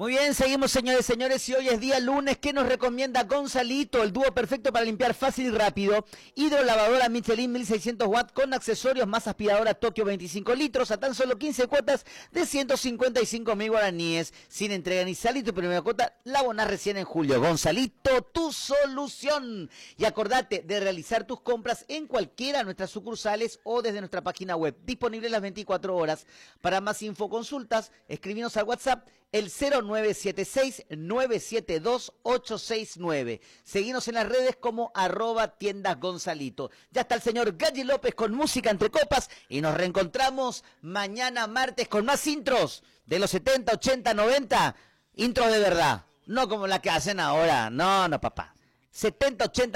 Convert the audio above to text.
Muy bien, seguimos señores y hoy es día lunes. ¿Qué nos recomienda Gonzalito? El dúo perfecto para limpiar fácil y rápido. Hidrolavadora Michelin 1600 watts con accesorios más aspiradora Tokio 25 litros a tan solo 15 cuotas de 155.000 guaraníes. Sin entrega ni sal y tu primera cuota la abonás recién en julio. Gonzalito, tu solución. Y acordate de realizar tus compras en cualquiera de nuestras sucursales o desde nuestra página web. Disponible las 24 horas. Para más info consultas, escribinos al WhatsApp el 0976-972-869. Seguinos en las redes como @tiendasgonzalito. Ya está el señor Galli López con música entre copas y nos reencontramos mañana martes con más intros de los 70, 80, 90. Intros de verdad, no como la que hacen ahora. No, papá. 70, 80,